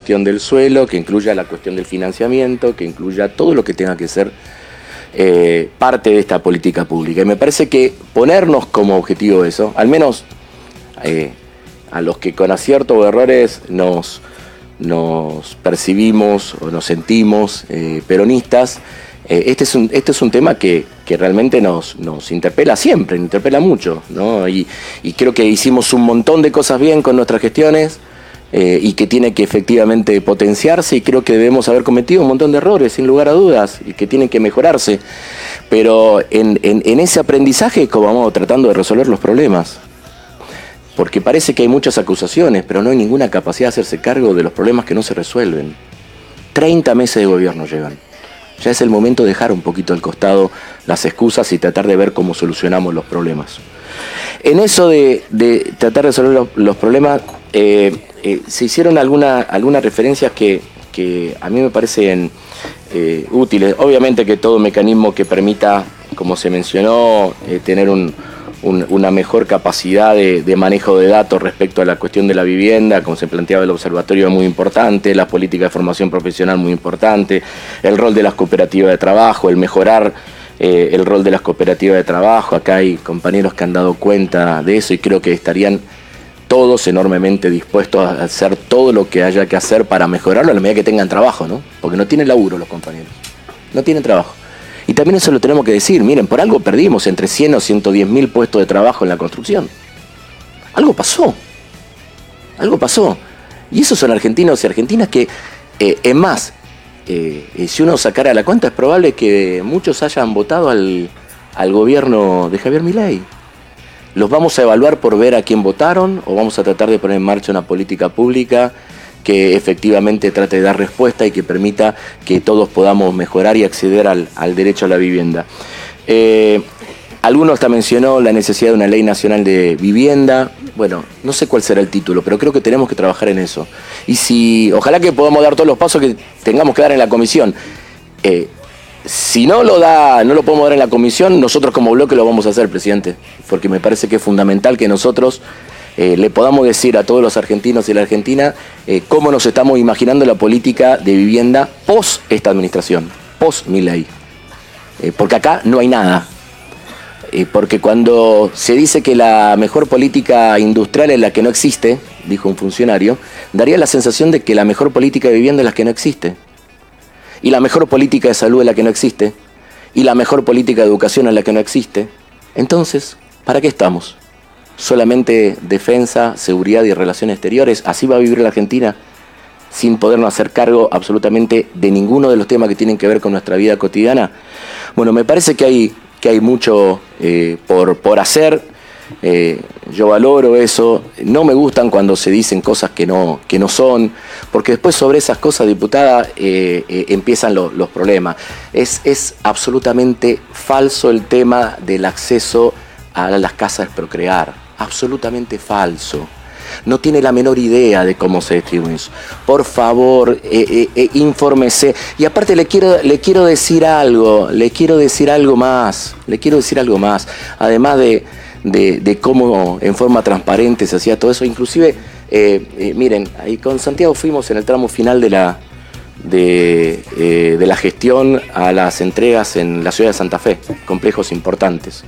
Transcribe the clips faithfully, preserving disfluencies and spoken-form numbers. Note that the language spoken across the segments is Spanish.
cuestión del suelo, que incluya la cuestión del financiamiento, que incluya todo lo que tenga que ser eh, parte de esta política pública. Y me parece que ponernos como objetivo eso, al menos eh, a los que con acierto o errores nos, nos percibimos o nos sentimos eh, peronistas, eh, este, es un, este es un tema que, que realmente nos, nos interpela siempre, nos interpela mucho, ¿no? Y, y creo que hicimos un montón de cosas bien con nuestras gestiones eh, y que tiene que efectivamente potenciarse, y creo que debemos haber cometido un montón de errores, sin lugar a dudas, y que tienen que mejorarse. Pero en, en, en ese aprendizaje como vamos tratando de resolver los problemas. Porque parece que hay muchas acusaciones, pero no hay ninguna capacidad de hacerse cargo de los problemas que no se resuelven. treinta meses de gobierno llevan. Ya es el momento de dejar un poquito al costado las excusas y tratar de ver cómo solucionamos los problemas. En eso de, de tratar de resolver los, los problemas, eh, eh, se hicieron alguna, algunas referencias que, que a mí me parecen eh, útiles. Obviamente que todo mecanismo que permita, como se mencionó, eh, tener un... Un, una mejor capacidad de, de manejo de datos respecto a la cuestión de la vivienda, como se planteaba el observatorio, es muy importante, la política de formación profesional muy importante, el rol de las cooperativas de trabajo, el mejorar eh, el rol de las cooperativas de trabajo. Acá hay compañeros que han dado cuenta de eso y creo que estarían todos enormemente dispuestos a hacer todo lo que haya que hacer para mejorarlo a la medida que tengan trabajo, ¿no? Porque no tienen laburo los compañeros, no tienen trabajo. Y también eso lo tenemos que decir, miren, por algo perdimos entre cien o ciento diez mil puestos de trabajo en la construcción. Algo pasó, algo pasó. Y esos son argentinos y argentinas que, eh, es más, eh, si uno sacara la cuenta, es probable que muchos hayan votado al, al gobierno de Javier Milei. Los vamos a evaluar por ver a quién votaron, o vamos a tratar de poner en marcha una política pública que efectivamente trate de dar respuesta y que permita que todos podamos mejorar y acceder al, al derecho a la vivienda. Eh, algunos hasta mencionó la necesidad de una ley nacional de vivienda. Bueno, no sé cuál será el título, pero creo que tenemos que trabajar en eso. Y si, ojalá que podamos dar todos los pasos que tengamos que dar en la comisión. Eh, si no lo da, no lo podemos dar en la comisión, nosotros como bloque lo vamos a hacer, presidente, porque me parece que es fundamental que nosotros Eh, le podamos decir a todos los argentinos y la Argentina eh, cómo nos estamos imaginando la política de vivienda post esta administración, post Milei. Eh, porque acá no hay nada. Eh, porque cuando se dice que la mejor política industrial es la que no existe, dijo un funcionario, daría la sensación de que la mejor política de vivienda es la que no existe. Y la mejor política de salud es la que no existe. Y la mejor política de educación es la que no existe. Entonces, ¿para qué estamos? Solamente defensa, seguridad y relaciones exteriores. Así va a vivir la Argentina, sin podernos hacer cargo absolutamente de ninguno de los temas que tienen que ver con nuestra vida cotidiana. Bueno, me parece que hay, que hay mucho eh, por, por hacer. Eh, yo valoro eso. No me gustan cuando se dicen cosas que no, que no son, porque después sobre esas cosas, diputada, eh, eh, empiezan lo, los problemas. Es, es absolutamente falso el tema del acceso a las casas de procrear. Absolutamente falso. No tiene la menor idea de cómo se distribuye eso. Por favor, eh, eh, eh, infórmese. Y aparte le quiero, le quiero decir algo, le quiero decir algo más, le quiero decir algo más. Además de, de, de cómo en forma transparente se hacía todo eso. Inclusive, eh, eh, miren, ahí con Santiago fuimos en el tramo final de la, de, eh, de la gestión a las entregas en la ciudad de Santa Fe, complejos importantes.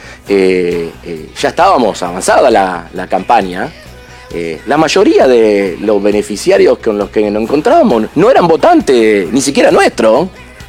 Eh, eh, ya estábamos avanzada la, la campaña. Eh, la mayoría de los beneficiarios con los que nos encontrábamos no eran votantes, ni siquiera nuestro,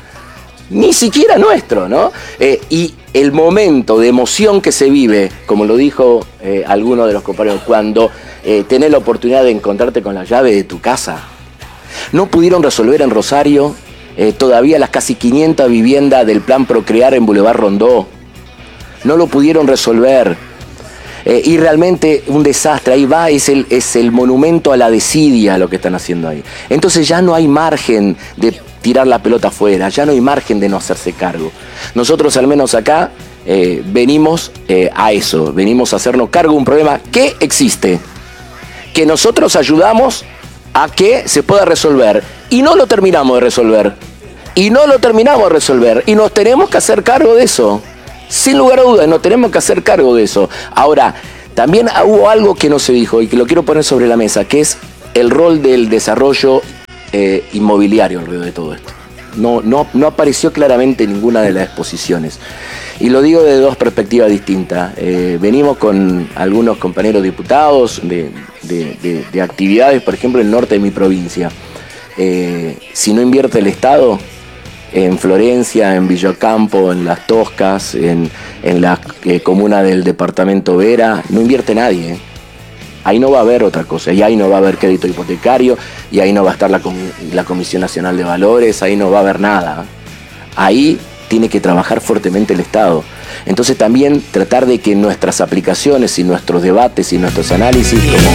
ni siquiera nuestro, ¿no? Eh, y el momento de emoción que se vive, como lo dijo eh, alguno de los compañeros, cuando eh, tenés la oportunidad de encontrarte con la llave de tu casa. No pudieron resolver en Rosario eh, todavía las casi quinientas viviendas del plan Procrear en Boulevard Rondó. No lo pudieron resolver. Eh, y realmente un desastre. Ahí va, es el, es el monumento a la desidia lo que están haciendo ahí. Entonces ya no hay margen de tirar la pelota afuera, ya no hay margen de no hacerse cargo. Nosotros al menos acá eh, venimos eh, a eso, venimos a hacernos cargo de un problema que existe, que nosotros ayudamos a que se pueda resolver y no lo terminamos de resolver. Y no lo terminamos de resolver y nos tenemos que hacer cargo de eso. Sin lugar a dudas, nos tenemos que hacer cargo de eso. Ahora, también hubo algo que no se dijo y que lo quiero poner sobre la mesa, que es el rol del desarrollo eh, inmobiliario alrededor de todo esto. No, no, no apareció claramente en ninguna de las exposiciones. Y lo digo de dos perspectivas distintas. Eh, venimos con algunos compañeros diputados de, de, de, de actividades, por ejemplo, en el norte de mi provincia. Eh, si no invierte el Estado, en Florencia, en Villocampo, en Las Toscas, en, en la eh, comuna del departamento Vera, no invierte nadie. ¿eh? Ahí no va a haber otra cosa, y ahí no va a haber crédito hipotecario, y ahí no va a estar la, la Comisión Nacional de Valores, ahí no va a haber nada. Ahí tiene que trabajar fuertemente el Estado. Entonces también tratar de que nuestras aplicaciones y nuestros debates y nuestros análisis como